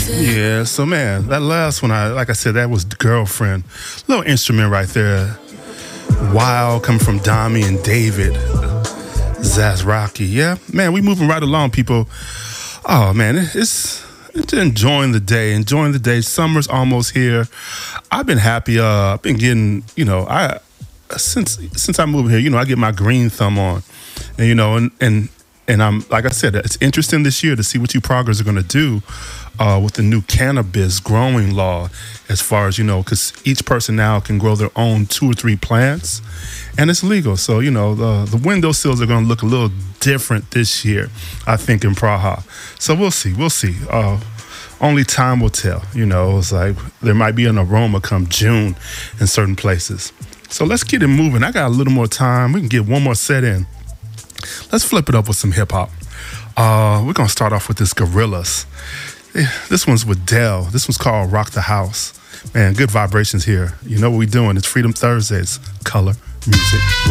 Yeah, so man, that last one, like I said, that was Girlfriend. Little instrument right there. Wild, coming from Dami and David Zazraki. Yeah, man, we moving right along, people. Oh man, it's enjoying the day, Summer's almost here. I've been happy. I've been getting, I since I moved here, I get my green thumb on, and I'm, like I said, it's interesting this year to see what you progress are going to do with the new cannabis growing law, as far as, because each person now can grow their own 2 or 3 plants, and it's legal. So, the windowsills are going to look a little different this year, I think, in Praha. So we'll see. Only time will tell. It's like there might be an aroma come June in certain places. So let's get it moving. I got a little more time. We can get one more set in. Let's flip it up with some hip hop. We're going to start off with this Gorillaz. This one's with Dell. This one's called Rock the House. Man, good vibrations here. You know what we're doing. It's Freedom Thursdays. Color, music.